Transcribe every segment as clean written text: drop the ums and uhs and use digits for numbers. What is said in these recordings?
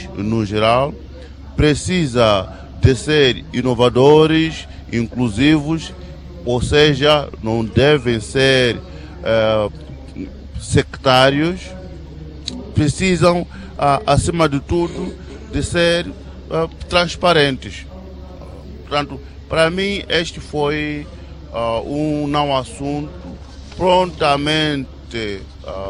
país, no geral, precisa de ser inovadores, inclusivos, ou seja, não devem ser sectários, precisam, acima de tudo, de ser transparentes. Portanto, para mim, este foi um não assunto prontamente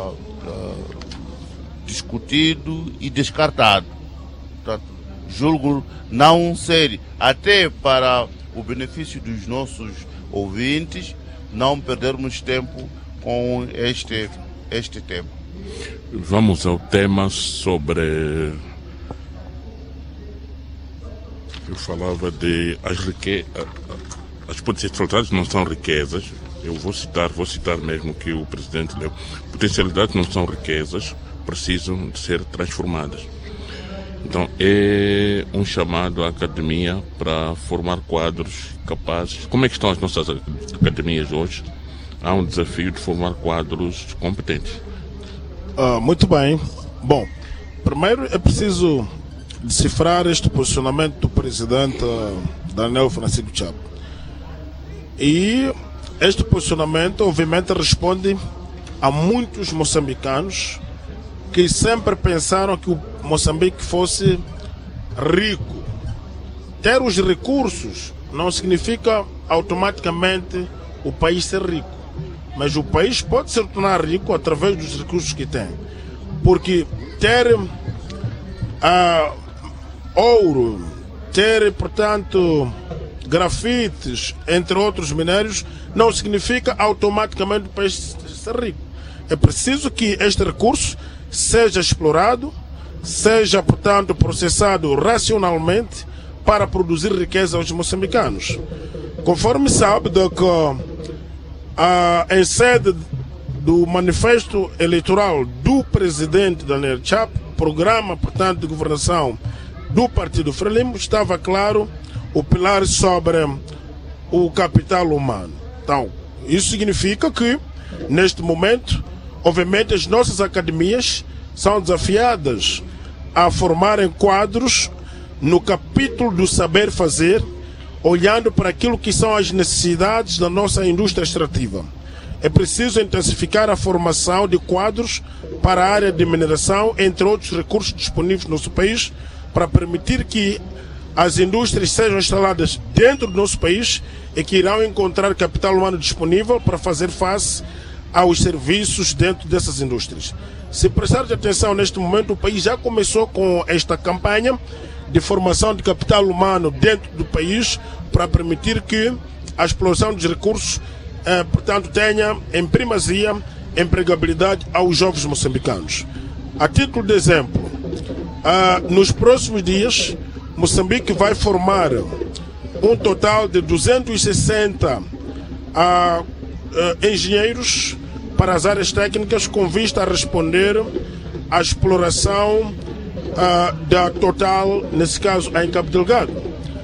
discutido e descartado. Portanto, julgo não ser, até para o benefício dos nossos ouvintes, não perdermos tempo com este tema. Vamos ao tema sobre... Eu falava de as potencialidades não são riquezas. Eu vou citar mesmo que o presidente leu. Potencialidades não são riquezas, precisam de ser transformadas. Então é um chamado à academia para formar quadros capazes. Como é que estão as nossas academias hoje? Há um desafio de formar quadros competentes. Muito bem. Bom, primeiro é preciso decifrar este posicionamento do presidente Daniel Francisco Chapo. E este posicionamento, obviamente, responde a muitos moçambicanos que sempre pensaram que o Moçambique fosse rico. Ter os recursos não significa automaticamente o país ser rico. Mas o país pode se tornar rico através dos recursos que tem. Porque ter ouro, ter, portanto, grafites, entre outros minérios, não significa automaticamente o país ser rico. É preciso que este recurso seja explorado, seja, portanto, processado racionalmente para produzir riqueza aos moçambicanos. Conforme sabe, em sede do manifesto eleitoral do presidente Daniel Chapo, programa, portanto, de governação do Partido Frelimo, estava claro o pilar sobre o capital humano. Então, isso significa que, neste momento, obviamente, as nossas academias são desafiadas a formarem quadros no capítulo do saber fazer, olhando para aquilo que são as necessidades da nossa indústria extrativa. É preciso intensificar a formação de quadros para a área de mineração, entre outros recursos disponíveis no nosso país, para permitir que as indústrias sejam instaladas dentro do nosso país e que irão encontrar capital humano disponível para fazer face aos serviços dentro dessas indústrias. Se prestar atenção neste momento, o país já começou com esta campanha de formação de capital humano dentro do país para permitir que a exploração dos recursos, portanto, tenha em primazia empregabilidade aos jovens moçambicanos. A título de exemplo, nos próximos dias, Moçambique vai formar um total de 260 engenheiros para as áreas técnicas com vista a responder à exploração da Total, nesse caso em Cabo Delgado.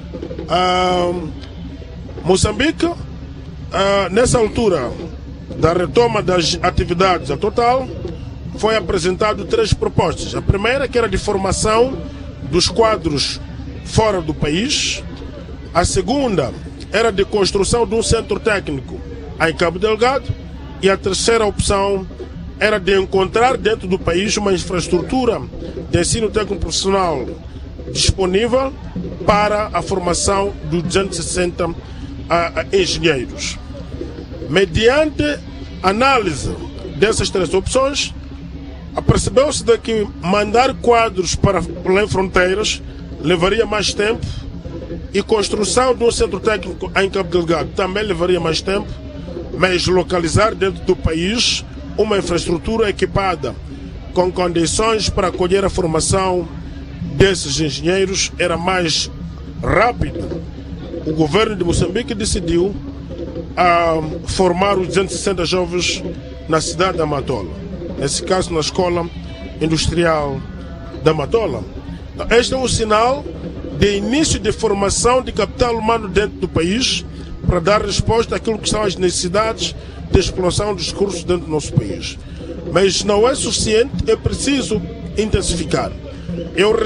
Moçambique, nessa altura da retoma das atividades da Total, foi apresentado 3 propostas. A primeira, que era de formação dos quadros fora do país. A segunda era de construção de um centro técnico em Cabo Delgado. E a terceira opção era de encontrar dentro do país uma infraestrutura de ensino técnico profissional disponível para a formação de 260 engenheiros. Mediante análise dessas 3 opções, apercebeu-se de que mandar quadros para além fronteiras levaria mais tempo e construção de um centro técnico em Cabo Delgado também levaria mais tempo, mas localizar dentro do país uma infraestrutura equipada com condições para acolher a formação desses engenheiros era mais rápido. O governo de Moçambique decidiu formar os 260 jovens na cidade da Matola, nesse caso na Escola Industrial da Matola. Este é um sinal de início de formação de capital humano dentro do país para dar resposta àquilo que são as necessidades de exploração dos recursos dentro do nosso país. Mas não é suficiente, é preciso intensificar. Eu